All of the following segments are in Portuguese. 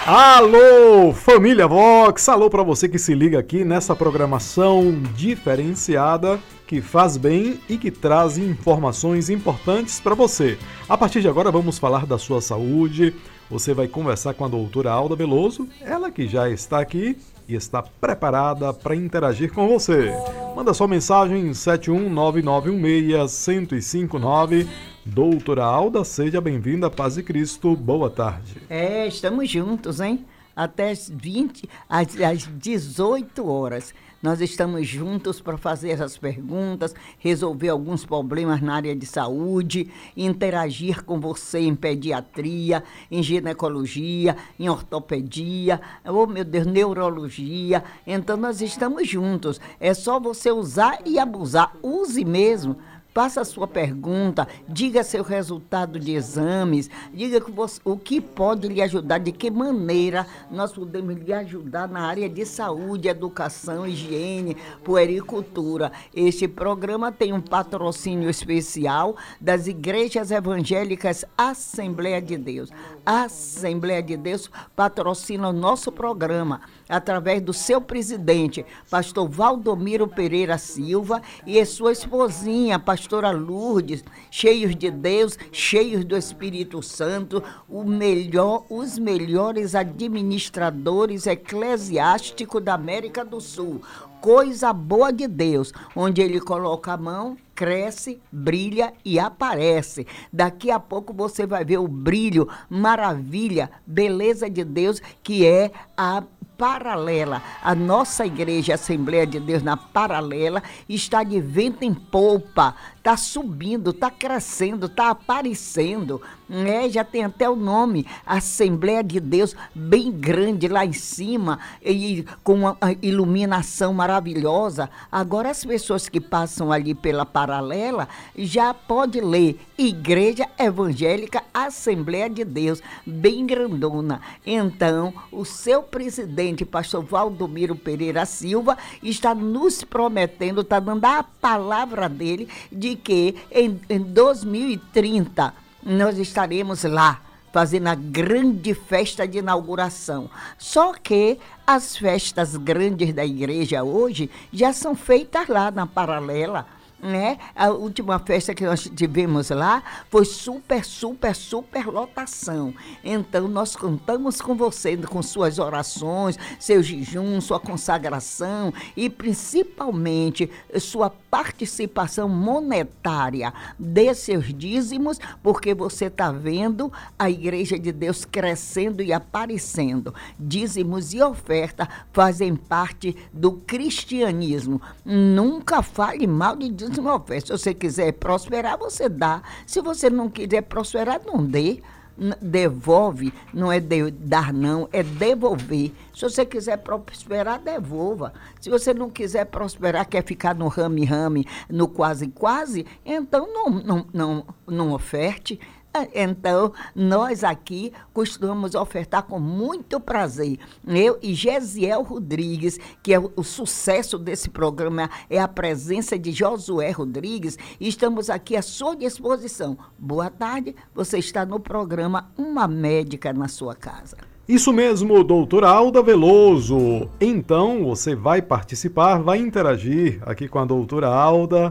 Alô, família Vox! Alô para você que se liga aqui nessa programação diferenciada que faz bem e que traz informações importantes para você. A partir de agora vamos falar da sua saúde. Você vai conversar com a doutora Alda Veloso, ela que já está aqui e está preparada para interagir com você. Manda sua mensagem em 719916159. Doutora Alda, seja bem-vinda, paz de Cristo, boa tarde. Estamos juntos, hein? Até às 18 horas. Nós estamos juntos para fazer as perguntas, resolver alguns problemas na área de saúde, interagir com você em pediatria, em ginecologia, em ortopedia, oh meu Deus, neurologia. Então nós estamos juntos. É só você usar e abusar. Use mesmo. Faça a sua pergunta, diga seu resultado de exames, diga o que pode lhe ajudar, de que maneira nós podemos lhe ajudar na área de saúde, educação, higiene, puericultura. Este programa tem um patrocínio especial das Igrejas Evangélicas Assembleia de Deus. A Assembleia de Deus patrocina o nosso programa através do seu presidente, pastor Valdomiro Pereira Silva, e a sua esposinha, pastora Lourdes, cheios de Deus, cheios do Espírito Santo, os melhores administradores eclesiásticos da América do Sul. Coisa boa de Deus, onde ele coloca a mão, cresce, brilha e aparece. Daqui a pouco você vai ver o brilho, maravilha, beleza de Deus, que é a Paralela. A nossa igreja Assembleia de Deus na Paralela está de vento em polpa, está subindo, está crescendo, está aparecendo, já tem até o nome, Assembleia de Deus, bem grande lá em cima, e com uma iluminação maravilhosa. Agora as pessoas que passam ali pela Paralela já pode ler Igreja Evangélica Assembleia de Deus, bem grandona. Então, o seu presidente, pastor Valdomiro Pereira Silva, está nos prometendo, está dando a palavra dele de que em 2030 nós estaremos lá fazendo a grande festa de inauguração. Só que as festas grandes da igreja hoje já são feitas lá na Paralela, né? A última festa que nós tivemos lá foi super lotação. Então nós contamos com você, com suas orações, seu jejum, sua consagração e principalmente sua participação monetária, dê seus dízimos, porque você está vendo a Igreja de Deus crescendo e aparecendo. Dízimos e oferta fazem parte do cristianismo. Nunca fale mal de dízimo. Se você quiser prosperar, você dá. Se você não quiser prosperar, não dê. Devolve, não é dar não, é devolver. Se você quiser prosperar, devolva. Se você não quiser prosperar, quer ficar no rame-rame, no quase-quase, então não oferte. Então, nós aqui costumamos ofertar com muito prazer. Eu e Gesiel Rodrigues, que é o sucesso desse programa, é a presença de Josué Rodrigues, e estamos aqui à sua disposição. Boa tarde, você está no programa Uma Médica na Sua Casa. Isso mesmo, doutora Alda Veloso. Então, você vai participar, vai interagir aqui com a doutora Alda,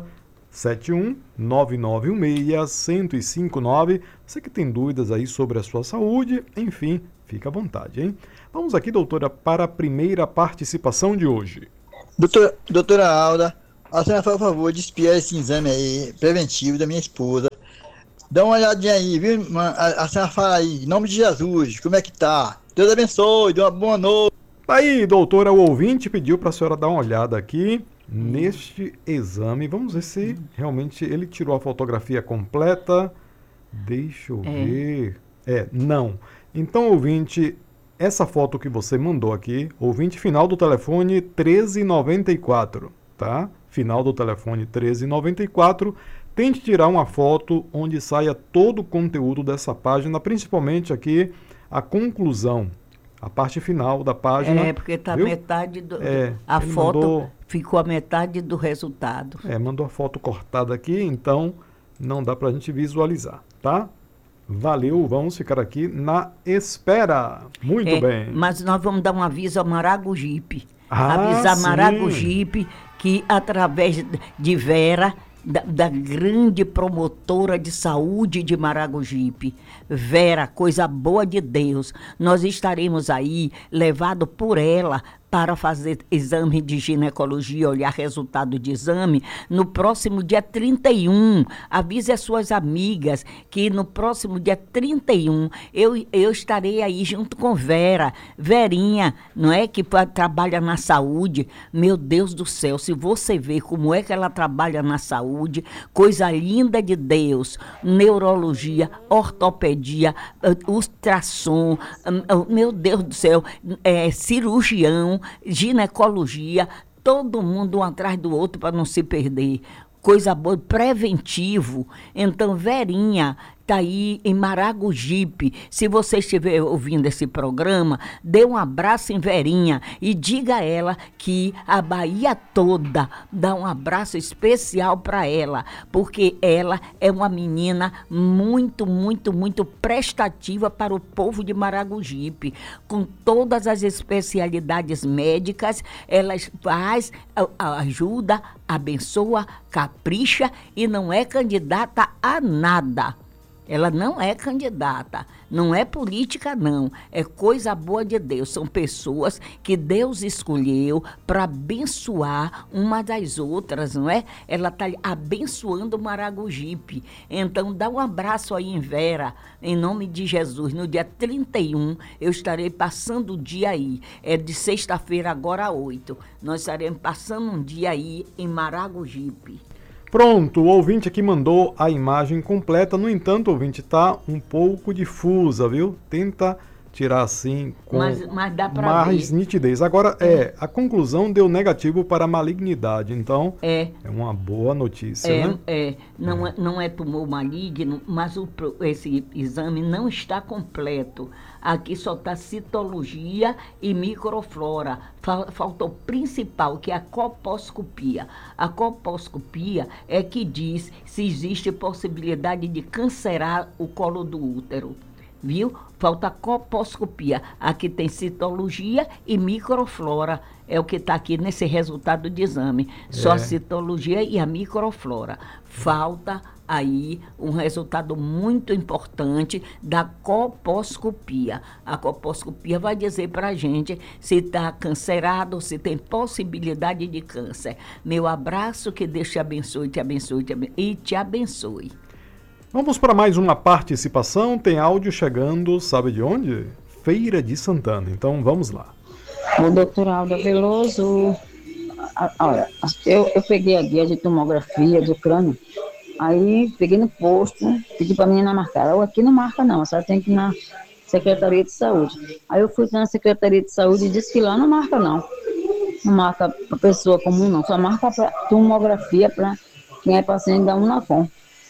719916159. Você que tem dúvidas aí sobre a sua saúde, enfim, fica à vontade, hein? Vamos aqui, doutora, para a primeira participação de hoje. Doutora Alda, a senhora, por favor, despiar esse exame aí, preventivo da minha esposa. Dá uma olhadinha aí, viu? A senhora fala aí, em nome de Jesus, como é que tá? Deus abençoe, dê uma boa noite. Aí, doutora, o ouvinte pediu para a senhora dar uma olhada aqui neste exame. Vamos ver se realmente ele tirou a fotografia completa. Deixa eu ver. Não. Então, ouvinte, essa foto que você mandou aqui, ouvinte, final do telefone 1394, tá? Final do telefone 1394. Tente tirar uma foto onde saia todo o conteúdo dessa página, principalmente aqui a conclusão, a parte final da página. Porque está metade do... a foto ficou a metade do resultado. Mandou a foto cortada aqui, então não dá para a gente visualizar, tá? Valeu, vamos ficar aqui na espera. Muito bem. Mas nós vamos dar um aviso a Maragogipe. Ah, Avisar sim. Maragogipe que, através de Vera, da grande promotora de saúde de Maragogipe, Vera, coisa boa de Deus, nós estaremos aí, levado por ela, para fazer exame de ginecologia, olhar resultado de exame, no próximo dia 31. Avise as suas amigas que no próximo dia 31 eu estarei aí junto com Vera. Verinha, não é? Que trabalha na saúde. Meu Deus do céu, se você ver como é que ela trabalha na saúde, coisa linda de Deus. Neurologia, ortopedia, ultrassom, meu Deus do céu, cirurgião, ginecologia, todo mundo um atrás do outro para não se perder. Coisa boa, preventivo. Então, Verinha está aí em Maragogipe. Se você estiver ouvindo esse programa, dê um abraço em Verinha e diga a ela que a Bahia toda dá um abraço especial para ela, porque ela é uma menina muito, muito, muito prestativa para o povo de Maragogipe. Com todas as especialidades médicas, ela faz, ajuda, abençoa, capricha e não é candidata a nada. Ela não é candidata, não é política, não. É coisa boa de Deus. São pessoas que Deus escolheu para abençoar uma das outras, não é? Ela está abençoando Maragogipe. Então, dá um abraço aí em Vera, em nome de Jesus. No dia 31, eu estarei passando o dia aí. É de sexta-feira, agora 8. Nós estaremos passando um dia aí em Maragogipe. Pronto, o ouvinte aqui mandou a imagem completa. No entanto, o ouvinte está um pouco difusa, viu? Tenta tirar assim com mas dá pra mais ver. nitidez. Agora, a conclusão deu negativo para malignidade. Então, é uma boa notícia, né? Não é tumor maligno, mas esse exame não está completo. Aqui só está citologia e microflora. Falta o principal, que é a colposcopia. A colposcopia é que diz se existe possibilidade de cancerar o colo do útero. Viu? Falta a colposcopia. Aqui tem citologia e microflora. É o que está aqui nesse resultado de exame. Só a citologia e a microflora. Falta aí um resultado muito importante da colposcopia. A colposcopia vai dizer para a gente se está cancerado, se tem possibilidade de câncer. Meu abraço, que Deus te abençoe, e te abençoe. Vamos para mais uma participação. Tem áudio chegando, sabe de onde? Feira de Santana. Então, vamos lá. O doutor Alda Veloso, olha, eu peguei a guia de tomografia do crânio, aí peguei no posto, pedi para a menina marcar. Ela aqui não marca não, a senhora tem que ir na Secretaria de Saúde. Aí eu fui na Secretaria de Saúde e disse que lá não marca não. Não marca para pessoa comum não, só marca para tomografia para quem é paciente da Unacom.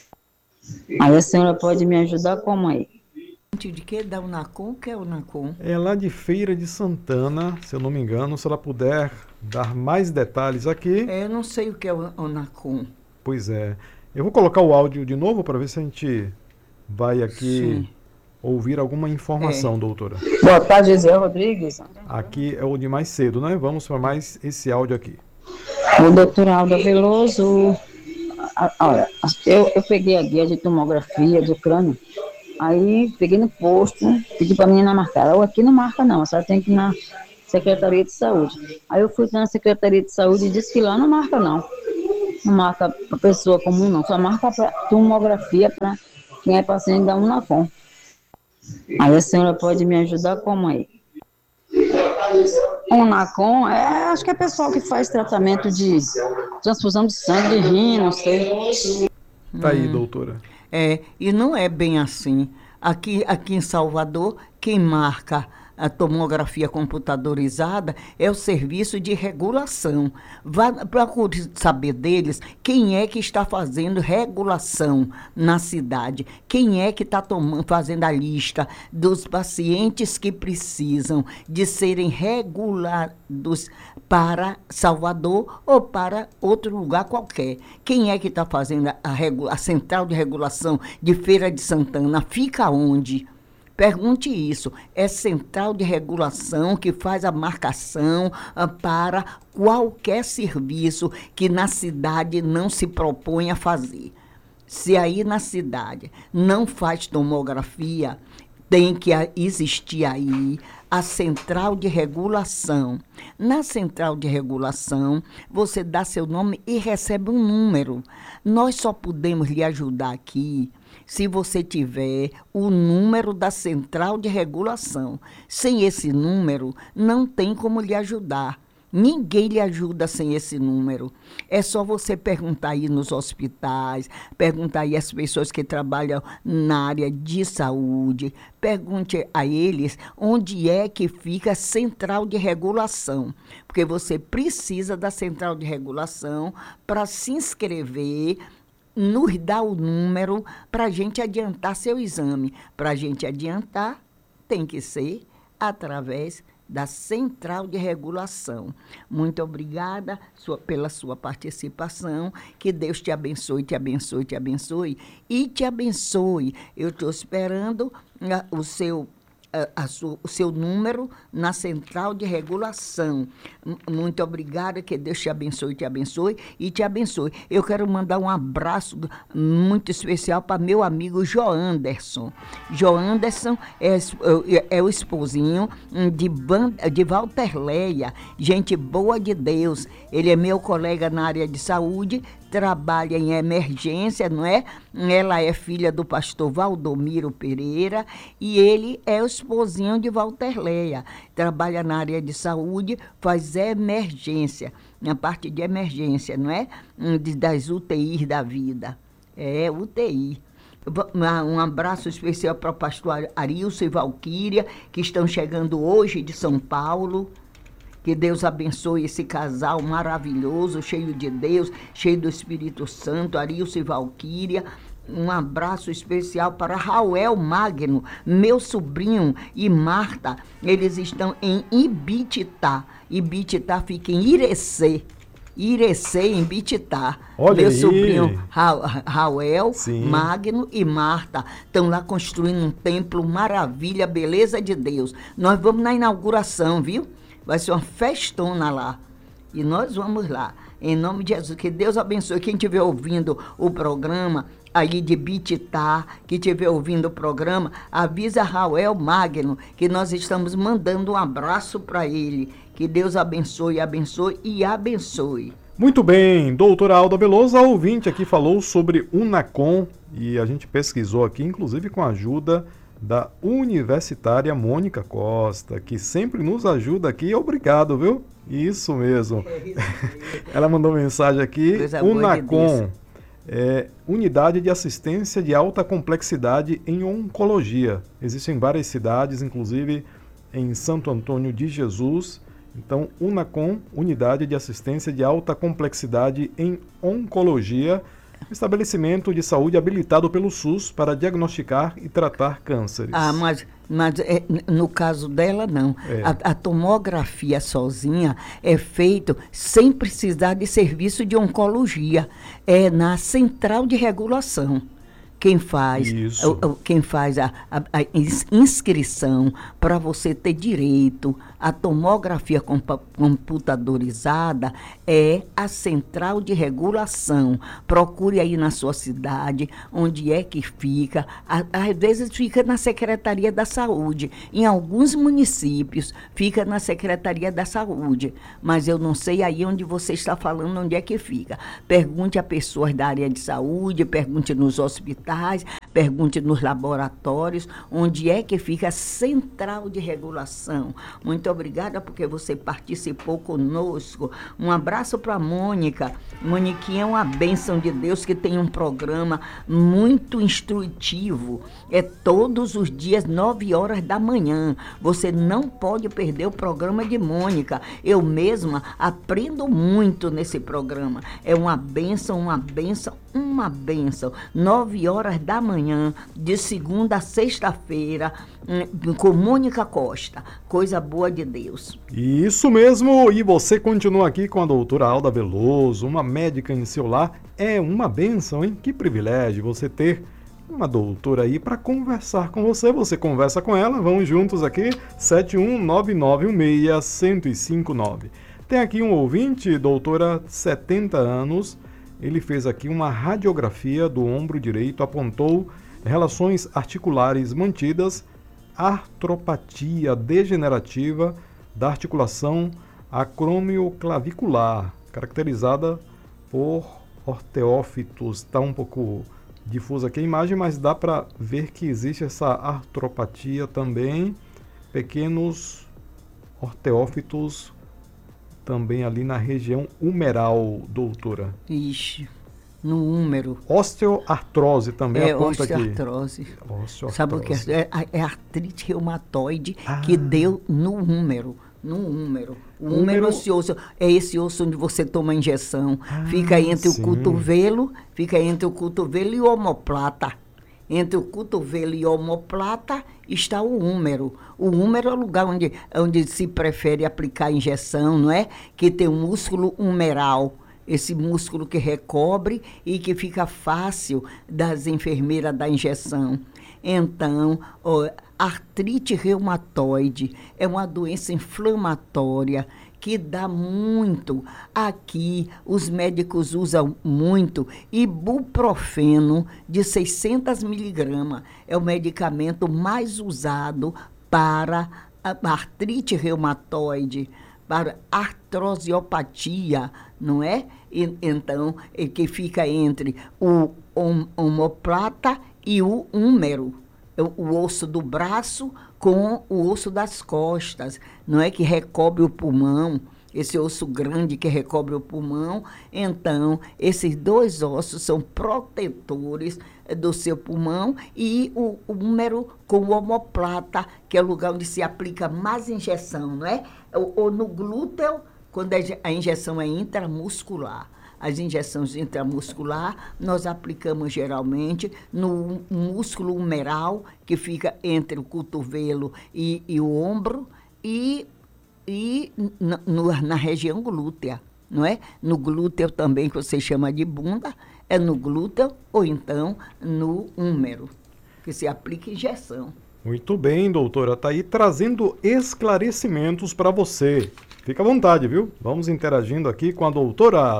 Aí a senhora pode me ajudar como aí? De que? Da Unacom? O que é Unacom? É lá de Feira de Santana, se eu não me engano. Se ela puder dar mais detalhes aqui. Eu não sei o que é o Unacom. Pois é. Eu vou colocar o áudio de novo para ver se a gente vai aqui ouvir alguma informação, doutora. Boa tarde, Gisele Rodrigues. Aqui é o de mais cedo, né? Vamos para mais esse áudio aqui. O doutor Alda Veloso, olha, eu peguei a guia de tomografia do crânio, aí peguei no posto, pedi para a menina marcar. Ela aqui não marca não, a senhora tem que ir na Secretaria de Saúde. Aí eu fui na Secretaria de Saúde e disse que lá não marca não. Não marca para pessoa comum não, só marca para tomografia para quem é paciente da Unacom. Aí a senhora pode me ajudar como aí? Unacom, acho que é pessoal que faz tratamento de transfusão de sangue, de rim, não sei. Tá aí, doutora. E não é bem assim. Aqui em Salvador, quem marca a tomografia computadorizada é o serviço de regulação. Procure saber deles quem é que está fazendo regulação na cidade, quem é que está fazendo a lista dos pacientes que precisam de serem regulados para Salvador ou para outro lugar qualquer. Quem é que está fazendo a central de regulação de Feira de Santana? Fica onde? Pergunte isso. É central de regulação que faz a marcação para qualquer serviço que na cidade não se propõe a fazer. Se aí na cidade não faz tomografia, tem que existir aí a central de regulação. Na central de regulação, você dá seu nome e recebe um número. Nós só podemos lhe ajudar aqui se você tiver o número da central de regulação. Sem esse número, não tem como lhe ajudar. Ninguém lhe ajuda sem esse número. É só você perguntar aí nos hospitais, perguntar aí às pessoas que trabalham na área de saúde, pergunte a eles onde é que fica a central de regulação. Porque você precisa da central de regulação para se inscrever, nos dá o número para a gente adiantar seu exame. Para a gente adiantar, tem que ser através da central de regulação. Muito obrigada pela sua participação. Que Deus te abençoe, te abençoe, te abençoe e te abençoe. Eu estou esperando o seu número na central de regulação. Muito obrigada, que Deus te abençoe e te abençoe. Eu quero mandar um abraço muito especial para meu amigo Joanderson. Joanderson é o esposinho de Valterleia, gente boa de Deus. Ele é meu colega na área de saúde, trabalha em emergência, não é? Ela é filha do pastor Valdomiro Pereira e ele é o esposinho de Valterleia. Trabalha na área de saúde, faz emergência, na parte de emergência, não é? Das UTIs da vida. É UTI. Um abraço especial para o pastor Arilson e Valquíria, que estão chegando hoje de São Paulo. Que Deus abençoe esse casal maravilhoso, cheio de Deus, cheio do Espírito Santo, Arilson e Valquíria. Um abraço especial para Rauel Magno, meu sobrinho, e Marta. Eles estão em Ibititá. Ibititá fica em Irecê, em Ibititá. Olha meu aí. Sobrinho Rauel, Sim. Magno e Marta estão lá construindo um templo, maravilha, beleza de Deus. Nós vamos na inauguração, viu? Vai ser uma festona lá. E nós vamos lá. Em nome de Jesus, que Deus abençoe. Quem estiver ouvindo o programa aí de Bititá, que estiver ouvindo o programa, avisa Rauel Magno que nós estamos mandando um abraço para ele. Que Deus abençoe, abençoe e abençoe. Muito bem, doutora Alda Veloso, a ouvinte aqui falou sobre Unacom e a gente pesquisou aqui, inclusive com a ajuda da universitária Mônica Costa, que sempre nos ajuda aqui. Obrigado, viu? Isso mesmo. Ela mandou mensagem aqui. Unacom, Unidade de Assistência de Alta Complexidade em Oncologia. Existem várias cidades, inclusive em Santo Antônio de Jesus. Então, Unacom, Unidade de Assistência de Alta Complexidade em Oncologia, estabelecimento de saúde habilitado pelo SUS para diagnosticar e tratar cânceres. Mas no caso dela, não. A tomografia sozinha é feito sem precisar de serviço de oncologia. É na central de regulação. Quem faz a inscrição para você ter direito à tomografia computadorizada é a central de regulação. Procure aí na sua cidade onde é que fica. Às vezes fica na Secretaria da Saúde. Em alguns municípios fica na Secretaria da Saúde. Mas eu não sei aí onde você está falando, onde é que fica. Pergunte a pessoas da área de saúde, pergunte nos hospitais, pergunte nos laboratórios onde é que fica a central de regulação. Muito obrigada porque você participou conosco. Um abraço para a Mônica. Moniquinha é uma bênção de Deus que tem um programa muito instrutivo. É todos os dias, 9 horas da manhã. Você não pode perder o programa de Mônica. Eu mesma aprendo muito nesse programa. É uma bênção, uma bênção, uma bênção. 9 horas da manhã, de segunda a sexta-feira, com Mônica Costa. Coisa boa de Deus. Isso mesmo, e você continua aqui com a doutora Alda Veloso, uma médica em seu lar. É uma bênção, hein? Que privilégio você ter uma doutora aí para conversar com você. Você conversa com ela, vamos juntos aqui, 719916159. Tem aqui um ouvinte, doutora, 70 anos, ele fez aqui uma radiografia do ombro direito, apontou relações articulares mantidas, artropatia degenerativa da articulação acromioclavicular, caracterizada por orteófitos. Está um pouco difusa aqui a imagem, mas dá para ver que existe essa artropatia também, pequenos orteófitos também ali na região humeral, doutora. Ixi, no húmero. Osteoartrose também aponta osteoartrose. aqui. Osteoartrose. Sabe o que é? É artrite reumatoide que deu no húmero. No húmero. O húmero, esse osso, é esse osso onde você toma injeção. Fica entre o cotovelo e o omoplata. Entre o cotovelo e o omoplata está o húmero. O húmero é o lugar onde se prefere aplicar a injeção, não é? Que tem o músculo humeral, esse músculo que recobre e que fica fácil das enfermeiras dar injeção. Então, artrite reumatoide é uma doença inflamatória que dá muito. Aqui, os médicos usam muito ibuprofeno de 600 miligramas. É o medicamento mais usado para a artrite reumatoide, para artrosiopatia, não é? Então, que fica entre o omoplata e o húmero. O osso do braço com o osso das costas, não é, que recobre o pulmão, esse osso grande que recobre o pulmão. Então, esses dois ossos são protetores do seu pulmão, e o húmero com o omoplata, que é o lugar onde se aplica mais injeção, não é? Ou no glúteo, quando a injeção é intramuscular. As injeções intramuscular nós aplicamos geralmente no músculo humeral, que fica entre o cotovelo e o ombro, e na região glútea, não é? No glúteo também, que você chama de bunda, é no glúteo ou então no húmero, que se aplica injeção. Muito bem, doutora, está aí trazendo esclarecimentos para você. Fica à vontade, viu? Vamos interagindo aqui com a doutora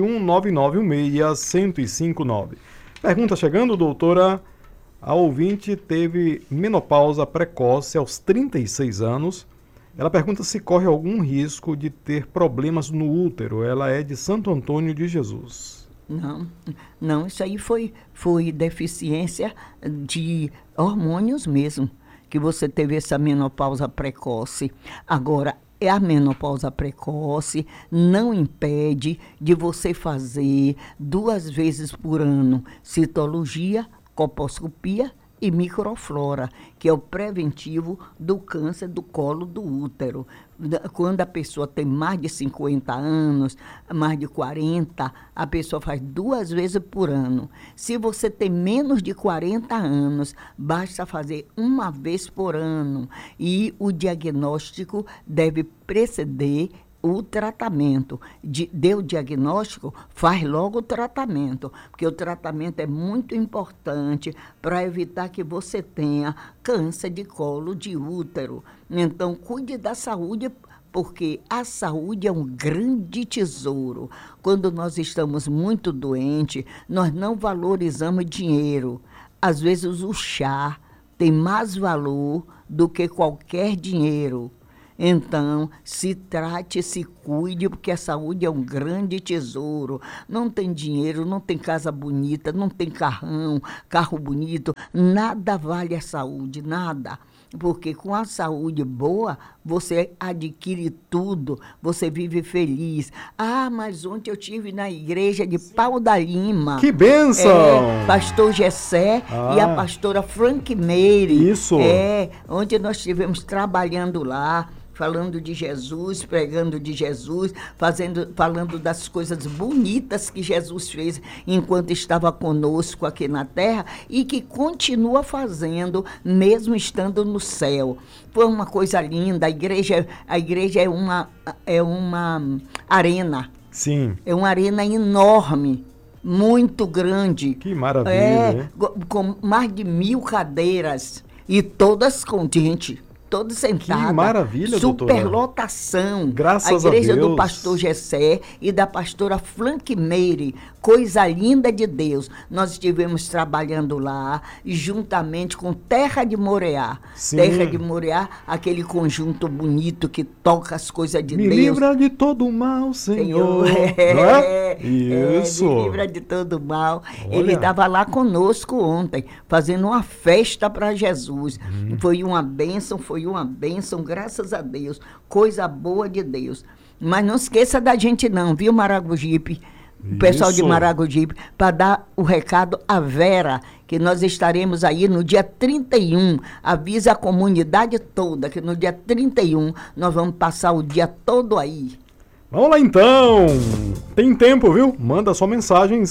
719916159. Pergunta chegando, doutora. A ouvinte teve menopausa precoce aos 36 anos. Ela pergunta se corre algum risco de ter problemas no útero. Ela é de Santo Antônio de Jesus. Não, isso aí foi deficiência de hormônios mesmo, que você teve essa menopausa precoce. Agora, a menopausa precoce não impede de você fazer 2 vezes por ano citologia, colposcopia e microflora, que é o preventivo do câncer do colo do útero. Quando a pessoa tem mais de 50 anos, mais de 40, a pessoa faz 2 vezes por ano. Se você tem menos de 40 anos, basta fazer 1 vez por ano. E o diagnóstico deve preceder o tratamento. Deu o diagnóstico, faz logo o tratamento, porque o tratamento é muito importante para evitar que você tenha câncer de colo de útero. Então, cuide da saúde, porque a saúde é um grande tesouro. Quando nós estamos muito doentes, nós não valorizamos dinheiro. Às vezes o chá tem mais valor do que qualquer dinheiro. Então, se trate, se cuide, porque a saúde é um grande tesouro. Não tem dinheiro, não tem casa bonita, não tem carro bonito, nada vale a saúde, nada. Porque com a saúde boa, você adquire tudo, você vive feliz. Ah, mas ontem eu estive na igreja de Pau da Lima. Que bênção! Pastor Gessé e a pastora Frank Meire. Isso! Onde nós estivemos trabalhando lá, falando de Jesus, pregando de Jesus, falando das coisas bonitas que Jesus fez enquanto estava conosco aqui na terra e que continua fazendo, mesmo estando no céu. Foi uma coisa linda. A igreja é uma arena. Sim. É uma arena enorme, muito grande. Que maravilha, né? Com mais de 1.000 cadeiras e todas com gente. Todos sentados. Que maravilha, doutora. Superlotação. Graças a igreja a Deus. Do pastor Gessé e da pastora Frank Meire. Coisa linda de Deus. Nós estivemos trabalhando lá, juntamente com Terra de Moreá. Sim. Terra de Moreá, aquele conjunto bonito que toca as coisas de Deus. Me livra de todo mal, Senhor. Isso. Me livra de todo mal. Olha. Ele estava lá conosco ontem, fazendo uma festa para Jesus. Foi uma bênção, graças a Deus. Coisa boa de Deus. Mas não esqueça da gente não, viu, Maragogipe? O pessoal de Maragogipe, para dar o recado à Vera, que nós estaremos aí no dia 31. Avisa a comunidade toda que no dia 31 nós vamos passar o dia todo aí. Vamos lá então! Tem tempo, viu? Manda sua mensagem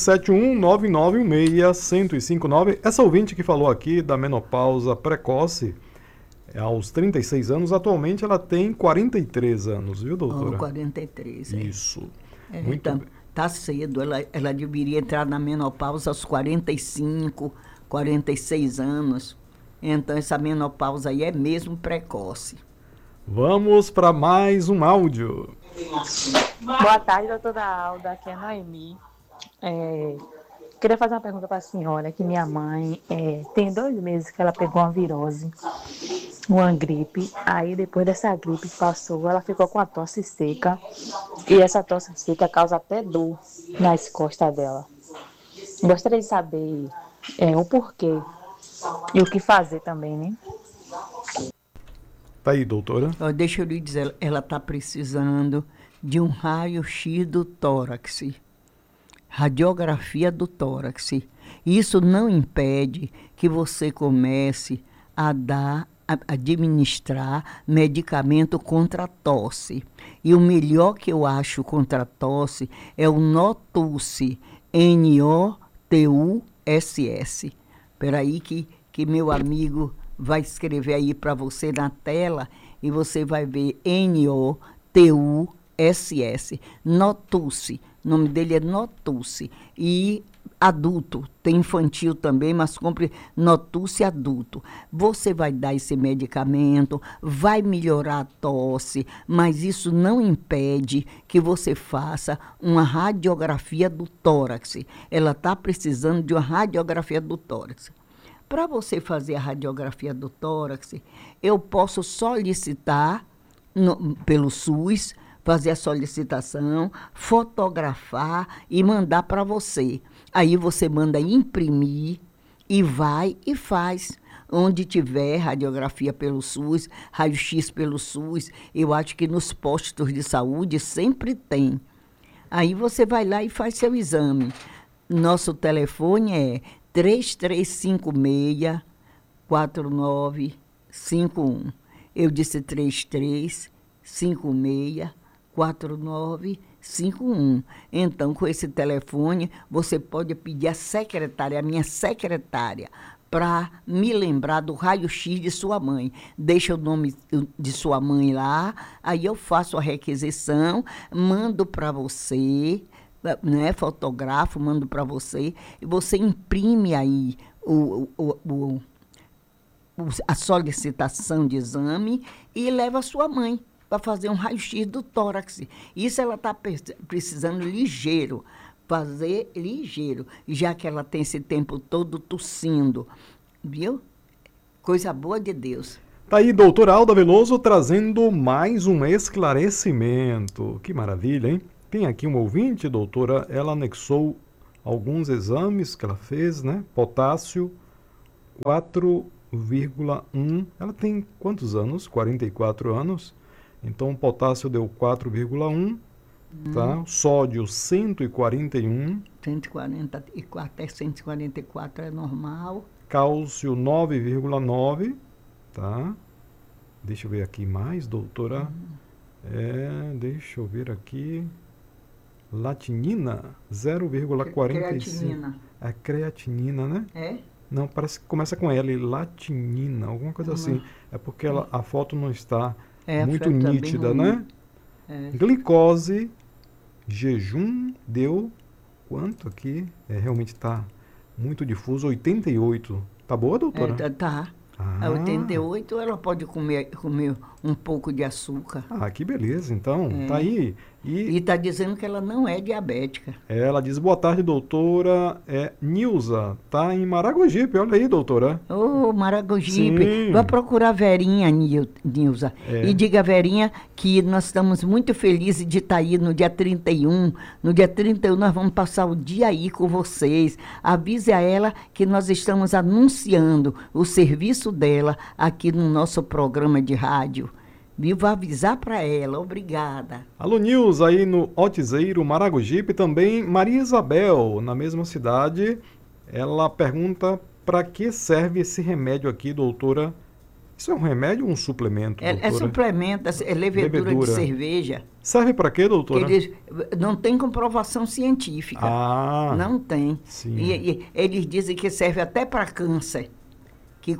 719916159. Essa ouvinte que falou aqui da menopausa precoce, aos 36 anos, atualmente ela tem 43 anos, viu, doutora? 43, Isso. Muito então, tá cedo, ela deveria entrar na menopausa aos 45, 46 anos. Então, essa menopausa aí é mesmo precoce. Vamos para mais um áudio. Boa tarde, doutora Alda, aqui é a Noemi. Queria fazer uma pergunta para a senhora, que minha mãe tem 2 meses que ela pegou uma virose, uma gripe. Aí depois dessa gripe que passou, ela ficou com a tosse seca. E essa tosse seca causa até dor nas costas dela. Gostaria de saber o porquê e o que fazer também, né? Tá aí, doutora. Deixa eu lhe dizer, ela está precisando de um raio-x do tórax. Radiografia do tórax. Isso não impede que você comece a administrar medicamento contra a tosse. E o melhor que eu acho contra a tosse é o Notuss, Notuss. Espera aí que meu amigo vai escrever aí para você na tela e você vai ver Notuss. Notuss. O nome dele é Notuss. E adulto, tem infantil também, mas compre Notuss adulto. Você vai dar esse medicamento, vai melhorar a tosse, mas isso não impede que você faça uma radiografia do tórax. Ela está precisando de uma radiografia do tórax. Para você fazer a radiografia do tórax, eu posso solicitar pelo SUS, fazer a solicitação, fotografar e mandar para você. Aí você manda imprimir e vai e faz. Onde tiver radiografia pelo SUS, raio-x pelo SUS, eu acho que nos postos de saúde sempre tem. Aí você vai lá e faz seu exame. Nosso telefone é 3356-4951. Eu disse 3356-4951. Então, com esse telefone, você pode pedir a minha secretária, para me lembrar do raio-x de sua mãe. Deixa o nome de sua mãe lá, aí eu faço a requisição, mando para você, né, fotografo, mando para você, e você imprime aí a solicitação de exame e leva a sua mãe para fazer um raio-x do tórax. Isso ela está precisando ligeiro, fazer ligeiro, já que ela tem esse tempo todo tossindo, viu? Coisa boa de Deus. Tá aí, doutora Alda Veloso, trazendo mais um esclarecimento. Que maravilha, hein? Tem aqui um ouvinte, doutora, ela anexou alguns exames que ela fez, né? Potássio 4,1. Ela tem quantos anos? 44 anos. Então, o potássio deu 4,1. Tá? Sódio 141. 144 até 144 é normal. Cálcio 9,9. Tá? Deixa eu ver aqui mais, doutora. Deixa eu ver aqui. Latinina 0,45. Creatinina. É creatinina, né? É? Não, parece que começa com L, latinina, alguma coisa assim. É porque a foto não está muito tá nítida, bem ruim. né? Glicose, jejum, deu quanto aqui? Realmente está muito difuso, 88. Tá boa, doutora? Tá. Ah. A 88 ela pode comer um pouco de açúcar. Ah, que beleza, então. Tá aí. E está dizendo que ela não é diabética. Ela diz, boa tarde, doutora. Nilza, tá em Maragogipe. Olha aí, doutora. Ô, Maragogipe. Sim. Vai procurar a Verinha, Nilza. E diga a Verinha que nós estamos muito felizes de estar aí no dia 31. No dia 31 nós vamos passar o dia aí com vocês. Avise a ela que nós estamos anunciando o serviço dela aqui no nosso programa de rádio. Viu? Vou avisar para ela. Obrigada. Alô, Nilza, aí no Otizeiro, Maragogipe, também Maria Isabel, na mesma cidade. Ela pergunta para que serve esse remédio aqui, doutora. Isso é um remédio ou um suplemento, doutora? É suplemento, é levedura de cerveja. Serve para quê, doutora? Não tem comprovação científica. Não tem. Sim. E eles dizem que serve até para câncer. Que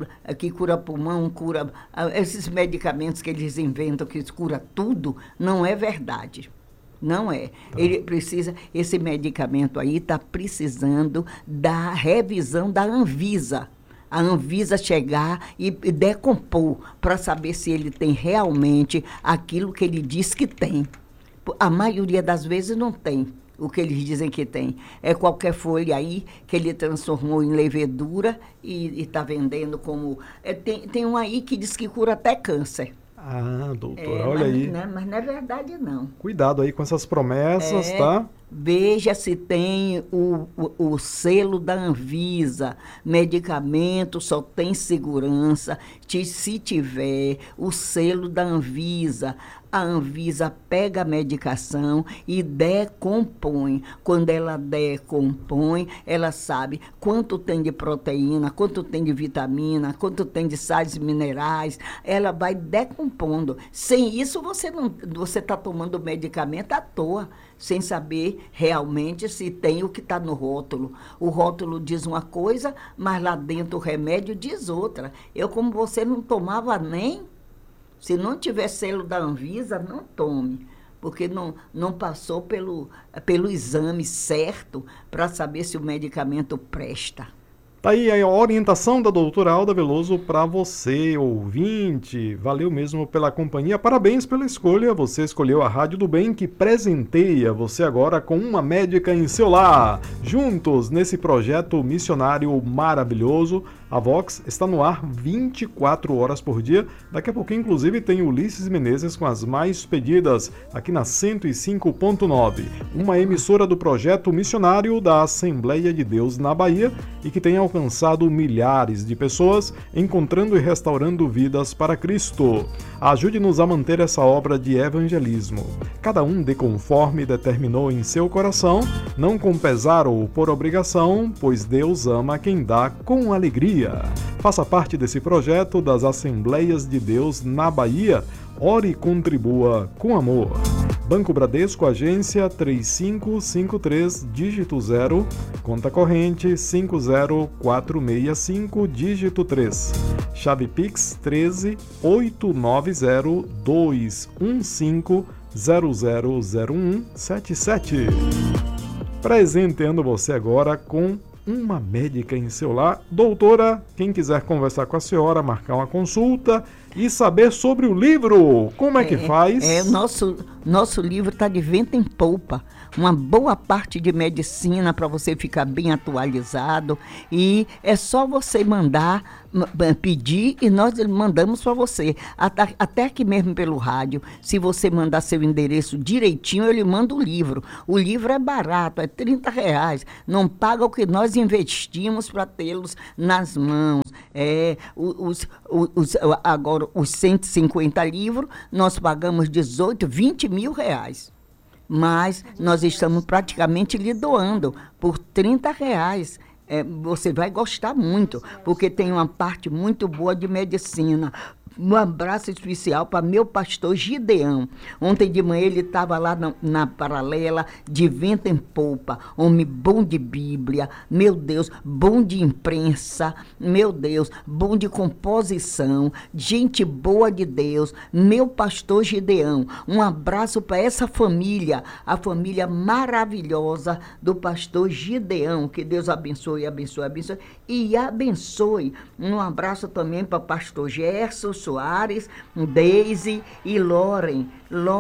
cura pulmão, cura... Esses medicamentos que eles inventam que cura tudo, não é verdade. Não é. Ele precisa... Esse medicamento aí está precisando da revisão da Anvisa. A Anvisa chegar e decompor para saber se ele tem realmente aquilo que ele diz que tem. A maioria das vezes não tem o que eles dizem que tem. É qualquer folha aí que ele transformou em levedura e está vendendo como... Tem um aí que diz que cura até câncer. Ah, doutora, olha aí. Mas não é verdade, não. Cuidado aí com essas promessas, tá? Veja se tem o selo da Anvisa. Medicamento só tem segurança se tiver o selo da Anvisa. A Anvisa pega a medicação e decompõe. Quando ela decompõe, ela sabe quanto tem de proteína, quanto tem de vitamina, quanto tem de sais minerais. Ela vai decompondo. Sem isso, você está tomando medicamento à toa, sem saber realmente se tem o que está no rótulo. O rótulo diz uma coisa, mas lá dentro o remédio diz outra. Eu, como você, não tomava nem... Se não tiver selo da Anvisa, não tome, porque não passou pelo exame certo para saber se o medicamento presta. Tá aí a orientação da doutora Alda Veloso para você, ouvinte. Valeu mesmo pela companhia. Parabéns pela escolha. Você escolheu a Rádio do Bem, que presenteia você agora com uma médica em seu lar. Juntos nesse projeto missionário maravilhoso. A Vox está no ar 24 horas por dia. Daqui a pouquinho, inclusive, tem Ulisses Menezes com as mais pedidas aqui na 105.9. Uma emissora do projeto missionário da Assembleia de Deus na Bahia e que tem alcançado milhares de pessoas, encontrando e restaurando vidas para Cristo. Ajude-nos a manter essa obra de evangelismo. Cada um dê conforme determinou em seu coração, não com pesar ou por obrigação, pois Deus ama quem dá com alegria. Faça parte desse projeto das Assembleias de Deus na Bahia. Ore e contribua com amor. Banco Bradesco, agência 3553, dígito 0, conta corrente 50465, dígito 3. Chave Pix 13 890 215 000177. Presenteando você agora com uma médica em seu lar. Doutora, quem quiser conversar com a senhora, marcar uma consulta e saber sobre o livro, como é que faz? Nosso livro está de vento em polpa. Uma boa parte de medicina para você ficar bem atualizado. E é só você pedir e nós mandamos para você. Até aqui mesmo pelo rádio. Se você mandar seu endereço direitinho, ele manda o livro. O livro é barato, é R$30. Não paga o que nós investimos para tê-los nas mãos. Agora, os 150 livros, nós pagamos 18, 20 mil reais. Mas nós estamos praticamente lhe doando por R$30. Você vai gostar muito, porque tem uma parte muito boa de medicina. Um abraço especial para meu pastor Gideão. Ontem de manhã ele estava lá na Paralela, de vento em polpa. Homem bom de Bíblia, meu Deus, bom de imprensa, meu Deus, bom de composição, gente boa de Deus, meu pastor Gideão. Um abraço para essa família, a família maravilhosa do pastor Gideão. Que Deus abençoe, abençoe, abençoe e abençoe. Um abraço também para o pastor Gerson Soares, Deise e Loren,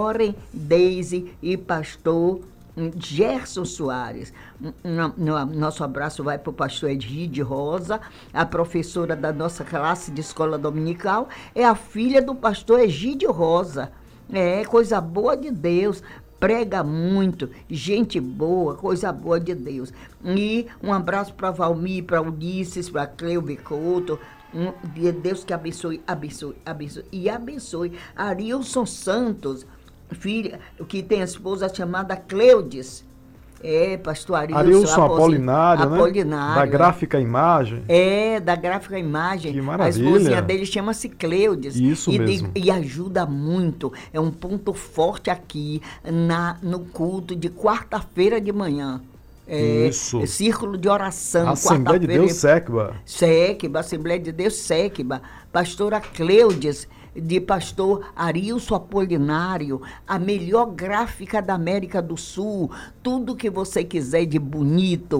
Deise e pastor Gerson Soares. Nosso abraço vai para o pastor Edride Rosa, a professora da nossa classe de escola dominical, é a filha do pastor Egídio Rosa. Coisa boa de Deus. Prega muito, gente boa, coisa boa de Deus. E um abraço para Valmir, para Ulisses, para Cleuve Couto. Deus que abençoe, abençoe, abençoe e abençoe. Arilson Santos, filha, que tem a esposa chamada Cleudes. Pastor Arilson Apolinário, Apolinário, né? Da Gráfica Imagem. Da Gráfica Imagem. Que maravilha. A esposinha dele chama-se Cleudes. Isso mesmo. E ajuda muito. É um ponto forte aqui no culto de quarta-feira de manhã. Isso. Círculo de oração. Assembleia de Deus Séquiba. Assembleia de Deus Séquiba. Pastora Cleudes, de pastor Arilson Apolinário, a melhor gráfica da América do Sul, tudo que você quiser de bonito,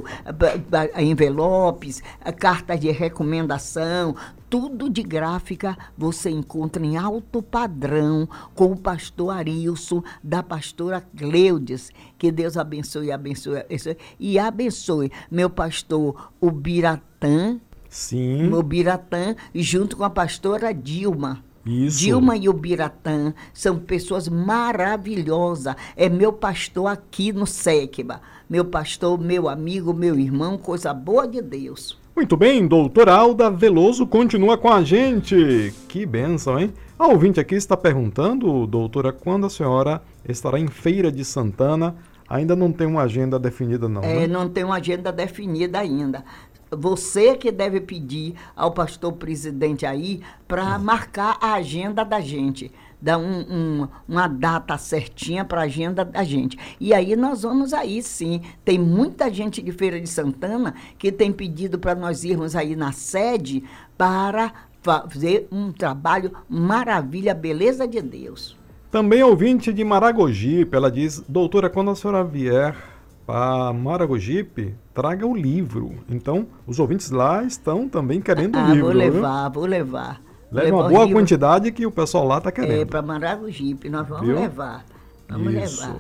envelopes, cartas de recomendação, tudo de gráfica você encontra em alto padrão com o pastor Arilson, da pastora Cleudes. Que Deus abençoe, abençoe, abençoe e abençoe meu pastor Ubiratã. Sim. Ubiratã, junto com a pastora Dilma. Isso. Dilma e o Biratã são pessoas maravilhosas. É meu pastor aqui no Séquiba. Meu pastor, meu amigo, meu irmão, coisa boa de Deus. Muito bem, doutora Alda Veloso continua com a gente. Que bênção, hein? A ouvinte aqui está perguntando, doutora, quando a senhora estará em Feira de Santana. Ainda não tem uma agenda definida, não, né? Não tem uma agenda definida ainda. Você que deve pedir ao pastor presidente aí para marcar a agenda da gente, dar uma data certinha para a agenda da gente. E aí nós vamos aí, sim. Tem muita gente de Feira de Santana que tem pedido para nós irmos aí na sede para fazer um trabalho maravilha, beleza de Deus. Também ouvinte de Maragogipe, ela diz, doutora, quando a senhora vier para Maragogipe, traga o livro. Então, os ouvintes lá estão também querendo o livro. Vou levar. Leva uma boa quantidade que o pessoal lá está querendo. Para Maragogipe, nós vamos levar. Vamos levar.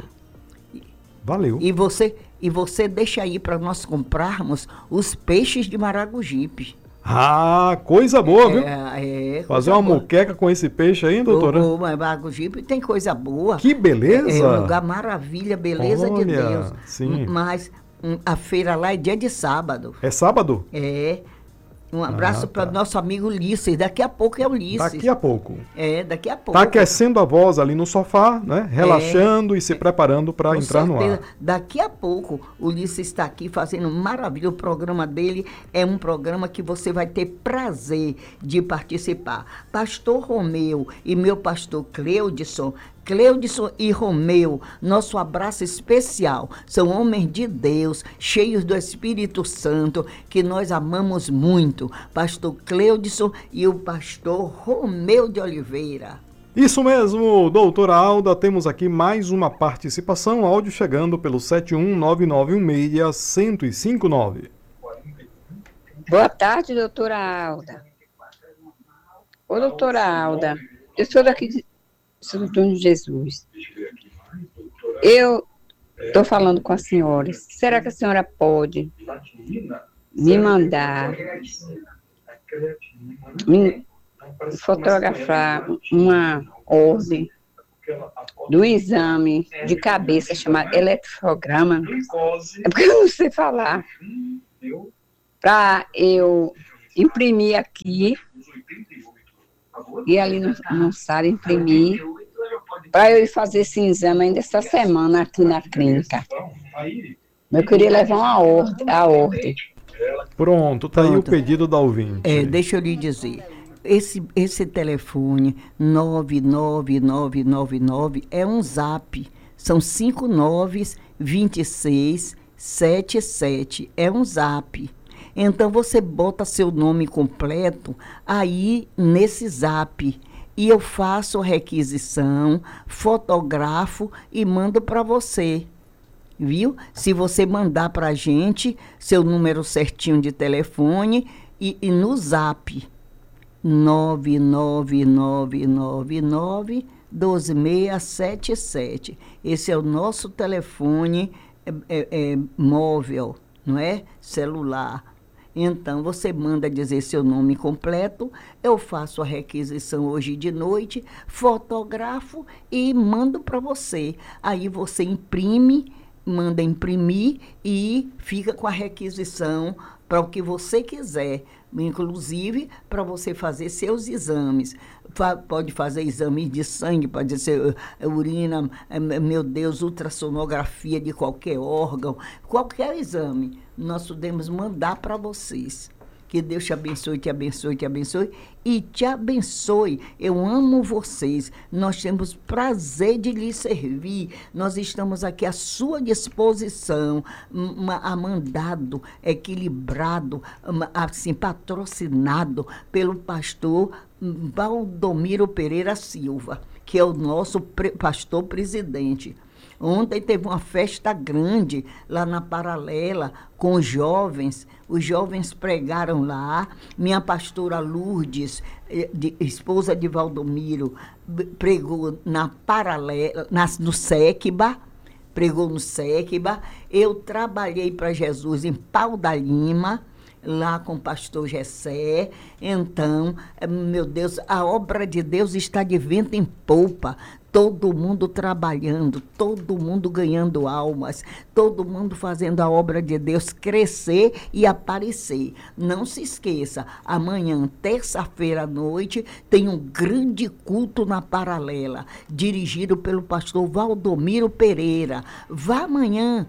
Valeu. E você deixa aí para nós comprarmos os peixes de Maragogipe. Ah, coisa boa, viu? Fazer uma moqueca com esse peixe aí, doutora? O Maragogipe tem coisa boa. Que beleza! É um lugar maravilha, beleza de Deus. Sim. Mas a feira lá é dia de sábado. É sábado? Um abraço para o nosso amigo Ulisses. Daqui a pouco é o Ulisses. Daqui a pouco. Daqui a pouco. Tá aquecendo a voz ali no sofá, né? Relaxando e se preparando para entrar no ar. Daqui a pouco o Ulisses está aqui fazendo maravilha. O programa dele é um programa que você vai ter prazer de participar. Pastor Romeu e meu pastor Cleudson e Romeu, nosso abraço especial. São homens de Deus, cheios do Espírito Santo, que nós amamos muito. Pastor Cleudson e o pastor Romeu de Oliveira. Isso mesmo, doutora Alda, temos aqui mais uma participação, áudio chegando pelo 71991161059. Boa tarde, doutora Alda. Ô, doutora Alda, eu sou daqui de Santo Antônio de Jesus. Eu estou falando com a senhora. Será que a senhora pode me mandar me fotografar uma ordem do exame de cabeça chamado eletrograma? É porque eu não sei falar. Para eu imprimir aqui e ali no SAR imprimir, para eu ir fazer esse exame ainda essa semana aqui na clínica. Eu queria levar a ordem. Pronto, tá aí o Pronto. pedido da ouvinte. Deixa eu lhe dizer. Esse telefone 99999 é um zap. São 592677. É um zap. Então você bota seu nome completo aí nesse zap. E eu faço a requisição, fotografo e mando para você. Viu? Se você mandar para a gente seu número certinho de telefone e no zap 99999-12677. Esse é o nosso telefone móvel, não é? Celular. Então, você manda dizer seu nome completo, eu faço a requisição hoje de noite, fotografo e mando para você. Aí você imprime, manda imprimir e fica com a requisição para o que você quiser, inclusive para você fazer seus exames. Pode fazer exames de sangue, pode ser urina, meu Deus, ultrassonografia de qualquer órgão, qualquer exame, nós podemos mandar para vocês. Que Deus te abençoe, te abençoe, te abençoe e te abençoe. Eu amo vocês. Nós temos prazer de lhes servir. Nós estamos aqui à sua disposição, amandado, equilibrado, assim, patrocinado pelo pastor Valdomiro Pereira Silva, que é o nosso pastor presidente. Ontem teve uma festa grande lá na Paralela com os jovens pregaram lá. Minha pastora Lourdes, esposa de Valdomiro, pregou na Paralela, no Sequiba, pregou no Sequiba. Eu trabalhei para Jesus em Pau da Lima, lá com o pastor Gessé. Então, meu Deus, a obra de Deus está de vento em polpa. Todo mundo trabalhando, todo mundo ganhando almas, todo mundo fazendo a obra de Deus crescer e aparecer. Não se esqueça, amanhã, terça-feira à noite, tem um grande culto na Paralela, dirigido pelo pastor Valdomiro Pereira. Vá amanhã.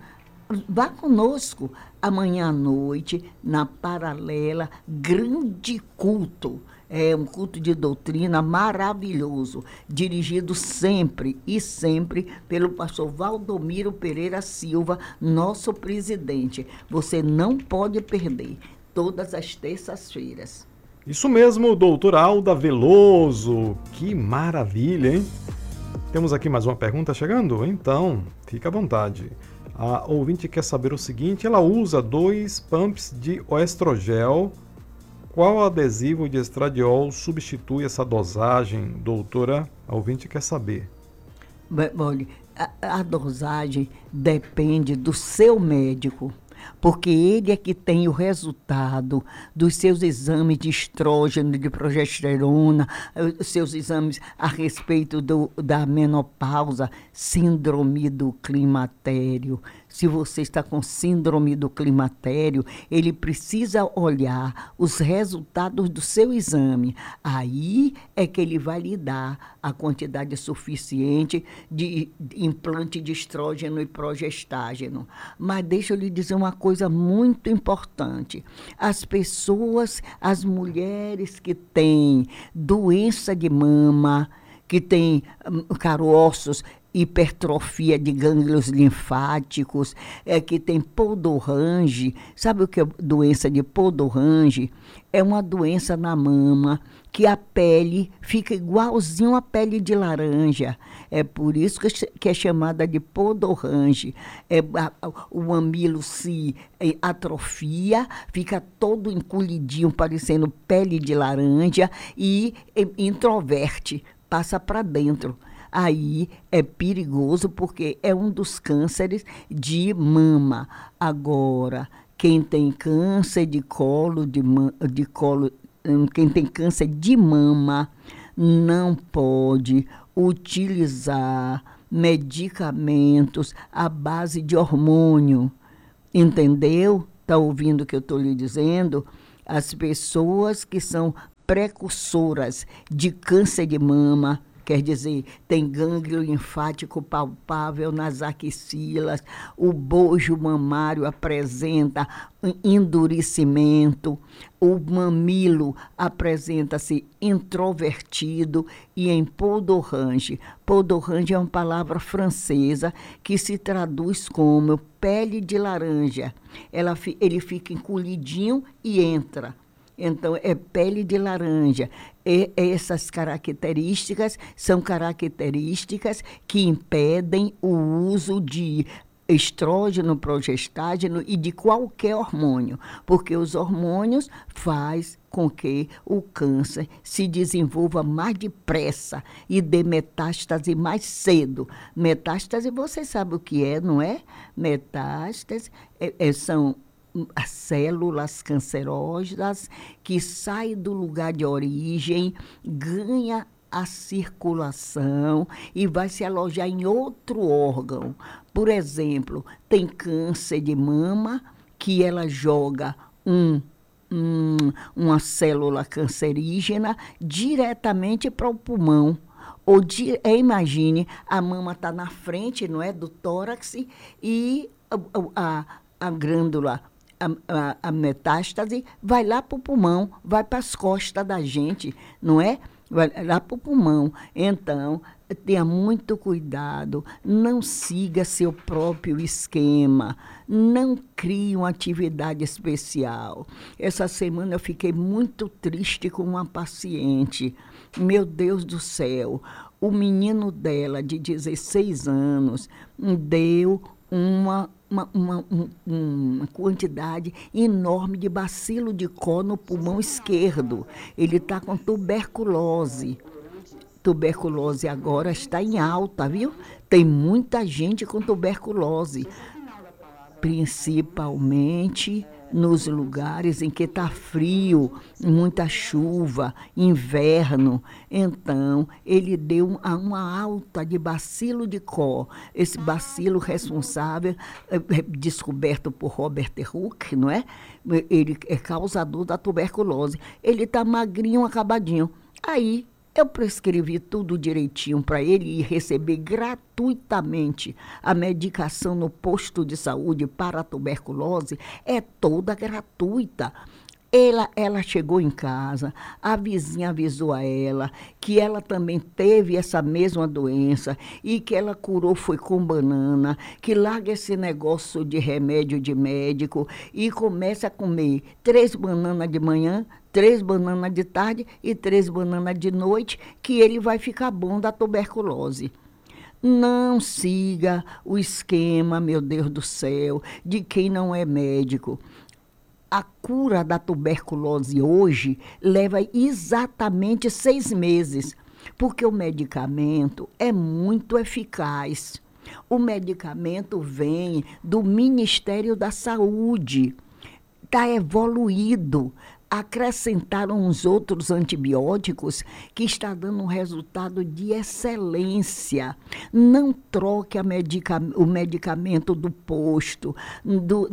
Vá conosco amanhã à noite, na Paralela, grande culto. É um culto de doutrina maravilhoso, dirigido sempre e sempre pelo pastor Valdomiro Pereira Silva, nosso presidente. Você não pode perder, todas as terças-feiras. Isso mesmo, doutora Alda Veloso. Que maravilha, hein? Temos aqui mais uma pergunta chegando? Então, fica à vontade. A ouvinte quer saber o seguinte: ela usa 2 pumps de oestrogel. Qual adesivo de estradiol substitui essa dosagem, doutora? A ouvinte quer saber. Olha, a dosagem depende do seu médico, porque ele é que tem o resultado dos seus exames de estrógeno, de progesterona, seus exames a respeito da menopausa, síndrome do climatério. Se você está com síndrome do climatério, ele precisa olhar os resultados do seu exame. Aí é que ele vai lhe dar a quantidade suficiente de implante de estrógeno e progestágeno. Mas deixa eu lhe dizer uma coisa muito importante. As pessoas, as mulheres que têm doença de mama, que têm caroços, hipertrofia de gânglios linfáticos, que tem Podorrange. Sabe o que é doença de Podorrange? É uma doença na mama que a pele fica igualzinho a pele de laranja. É por isso que é chamada de Podorrange. O mamilo se atrofia, fica todo encolhidinho, parecendo pele de laranja e introverte, passa para dentro. aí é perigoso porque é um dos cânceres de mama. Agora, quem tem câncer de colo, quem tem câncer de mama, não pode utilizar medicamentos à base de hormônio. Entendeu? Está ouvindo o que eu estou lhe dizendo? As pessoas que são precursoras de câncer de mama, quer dizer, tem gânglio linfático palpável nas axilas, o bojo mamário apresenta endurecimento, o mamilo apresenta-se introvertido e em podorange. Podorange é uma palavra francesa que se traduz como pele de laranja. Ele fica encolhidinho e entra. Então, é pele de laranja. E essas características são características que impedem o uso de estrógeno, progestágeno e de qualquer hormônio, porque os hormônios fazem com que o câncer se desenvolva mais depressa e dê metástase mais cedo. Metástase, você sabe o que é, não é? Metástase são as células cancerosas que saem do lugar de origem, ganha a circulação e vai se alojar em outro órgão. Por exemplo, tem câncer de mama que ela joga uma célula cancerígena diretamente para o pulmão. Imagine, a mama está na frente, não é, do tórax e a glândula, a metástase vai lá para o pulmão, vai para as costas da gente, não é? Vai lá para o pulmão. Então, tenha muito cuidado, não siga seu próprio esquema, não crie uma atividade especial. Essa semana eu fiquei muito triste com uma paciente. Meu Deus do céu, o menino dela, de 16 anos, deu uma quantidade enorme de bacilo de Koch no pulmão esquerdo. Ele está com tuberculose. Tuberculose agora está em alta, viu? Tem muita gente com tuberculose, principalmente nos lugares em que está frio, muita chuva, inverno. Então, ele deu uma alta de bacilo de Koch. Esse bacilo responsável, descoberto por Robert Hooke, não é? Ele é causador da tuberculose. Ele está magrinho, acabadinho. Aí, eu prescrevi tudo direitinho para ele e receber gratuitamente a medicação no posto de saúde para a tuberculose. É toda gratuita. Ela chegou em casa, a vizinha avisou a ela que ela também teve essa mesma doença e que ela curou foi com banana, que larga esse negócio de remédio de médico e começa a comer 3 bananas de manhã, 3 bananas de tarde e 3 bananas de noite, que ele vai ficar bom da tuberculose. Não siga o esquema, meu Deus do céu, de quem não é médico. A cura da tuberculose hoje leva exatamente 6 meses, porque o medicamento é muito eficaz. O medicamento vem do Ministério da Saúde, está evoluído. Acrescentaram uns outros antibióticos que está dando um resultado de excelência. Não troque o medicamento do posto, do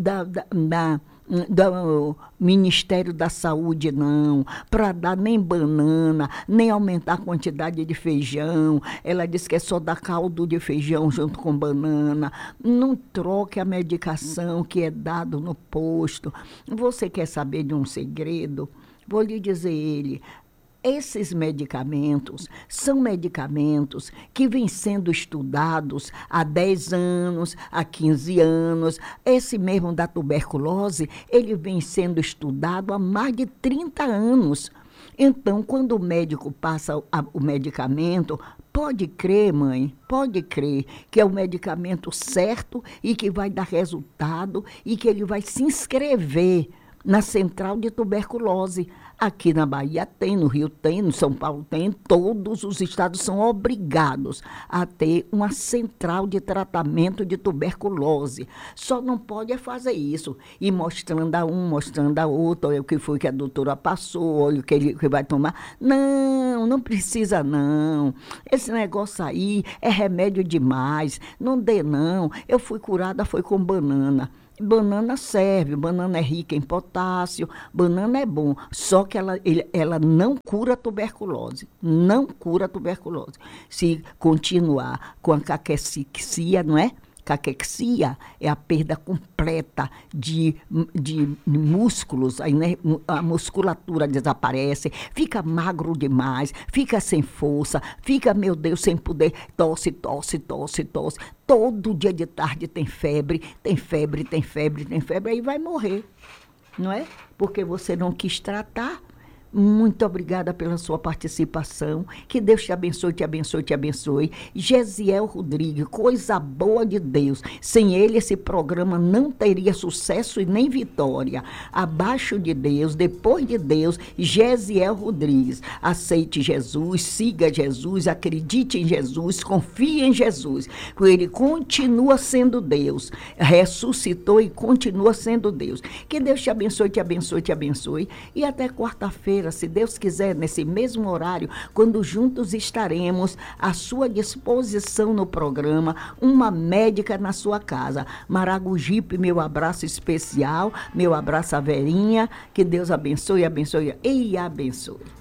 Ministério da Saúde, não, para dar nem banana, nem aumentar a quantidade de feijão. Ela disse que é só dar caldo de feijão junto com banana. Não troque a medicação que é dado no posto. Você quer saber de um segredo? Vou lhe dizer ele. Esses medicamentos são medicamentos que vêm sendo estudados há 10 anos, há 15 anos. Esse mesmo da tuberculose, ele vem sendo estudado há mais de 30 anos. Então, quando o médico passa o medicamento, pode crer, mãe, pode crer que é o medicamento certo e que vai dar resultado e que ele vai se inscrever na central de tuberculose. Aqui na Bahia tem, no Rio tem, no São Paulo tem, todos os estados são obrigados a ter uma central de tratamento de tuberculose. Só não pode é fazer isso, e mostrando a um, mostrando a outro, olha o que foi que a doutora passou, olha o que ele que vai tomar. Não, não precisa não. Esse negócio aí é remédio demais, não dê não. Eu fui curada, foi com banana. Banana serve, banana é rica em potássio, banana é bom, só que ela não cura tuberculose, não cura tuberculose. Se continuar com a caquexia, não é? Caquexia é a perda completa de músculos, aí, né? A musculatura desaparece, fica magro demais, fica sem força, fica, meu Deus, sem poder, tosse, tosse, tosse, tosse. Todo dia de tarde tem febre, tem febre, tem febre, tem febre, aí vai morrer, não é? Porque você não quis tratar. Muito obrigada pela sua participação. Que Deus te abençoe, te abençoe, te abençoe. Gesiel Rodrigues, coisa boa de Deus. Sem ele, esse programa não teria sucesso e nem vitória. Abaixo de Deus, depois de Deus, Gesiel Rodrigues. Aceite Jesus, siga Jesus, acredite em Jesus, confie em Jesus. Porque ele continua sendo Deus. Ressuscitou e continua sendo Deus. Que Deus te abençoe, te abençoe, te abençoe. E até quarta-feira, se Deus quiser, nesse mesmo horário, quando juntos estaremos à sua disposição no programa, uma médica na sua casa. Maragogipe, meu abraço especial, meu abraço à Verinha, que Deus abençoe, abençoe e abençoe.